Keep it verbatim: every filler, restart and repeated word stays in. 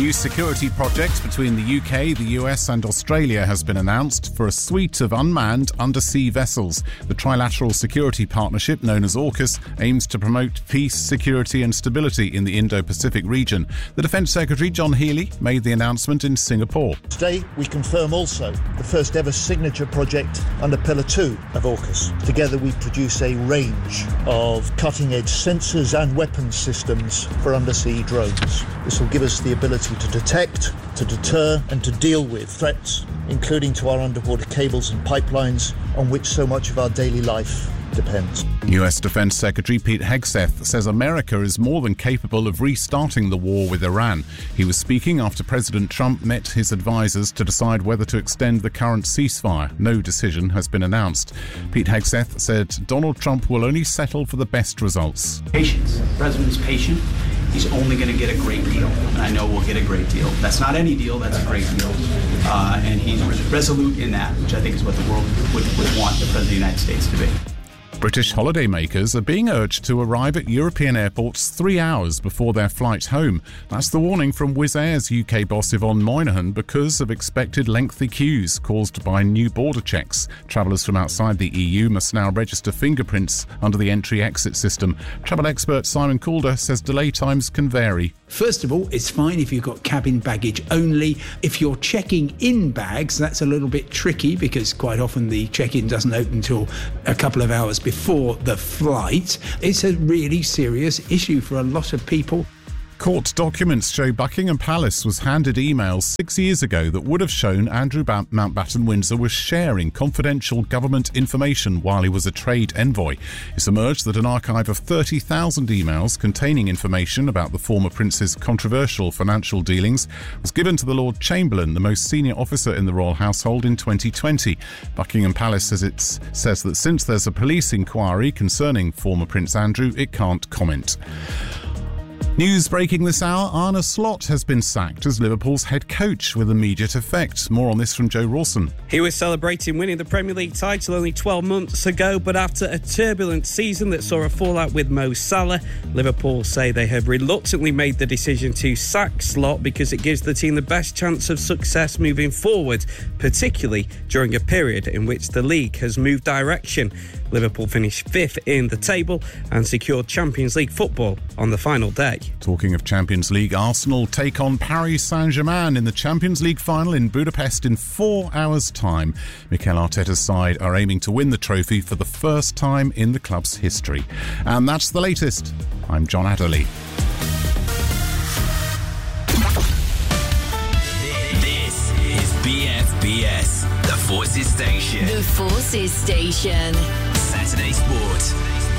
new security project between the U K, the U S and Australia has been announced for a suite of unmanned undersea vessels. The trilateral security partnership, known as AUKUS, aims to promote peace, security and stability in the Indo-Pacific region. The Defence Secretary, John Healey, made the announcement in Singapore. Today, we confirm also the first ever signature project under Pillar two of AUKUS. Together, we produce a range of cutting-edge sensors and weapons systems for undersea drones. This will give us the ability to detect, to deter and to deal with threats, including to our underwater cables and pipelines on which so much of our daily life depends. U S Defence Secretary Pete Hegseth says America is more than capable of restarting the war with Iran. He was speaking after President Trump met his advisers to decide whether to extend the current ceasefire. No decision has been announced. Pete Hegseth said Donald Trump will only settle for the best results. Patience. The president's patient. He's only going to get a great deal. And I know we'll get a great deal. That's not any deal, that's a great deal. Uh, and he's resolute in that, which I think is what the world would, would want the President of the United States to be. British holidaymakers are being urged to arrive at European airports three hours before their flight home. That's the warning from Wizz Air's U K boss Yvonne Moynihan because of expected lengthy queues caused by new border checks. Travellers from outside the E U must now register fingerprints under the entry-exit system. Travel expert Simon Calder says delay times can vary. First of all, it's fine if you've got cabin baggage only. If you're checking in bags, that's a little bit tricky because quite often the check-in doesn't open until a couple of hours before the flight. It's a really serious issue for a lot of people. Court documents show Buckingham Palace was handed emails six years ago that would have shown Andrew Mountbatten Windsor was sharing confidential government information while he was a trade envoy. It's emerged that an archive of thirty thousand emails containing information about the former prince's controversial financial dealings was given to the Lord Chamberlain, the most senior officer in the royal household, in twenty twenty. Buckingham Palace says, it says that since there's a police inquiry concerning former Prince Andrew, it can't comment. News breaking this hour, Arne Slot has been sacked as Liverpool's head coach with immediate effect. More on this from Joe Rawson. He was celebrating winning the Premier League title only twelve months ago, but after a turbulent season that saw a fallout with Mo Salah, Liverpool say they have reluctantly made the decision to sack Slot because it gives the team the best chance of success moving forward, particularly during a period in which the league has moved direction. Liverpool finished fifth in the table and secured Champions League football on the final day. Talking of Champions League, Arsenal take on Paris Saint-Germain in the Champions League final in Budapest in four hours' time. Mikel Arteta's side are aiming to win the trophy for the first time in the club's history. And that's the latest. I'm John Adderley. This is B F B S, the Forces Station. The Forces Station. Saturday Sport.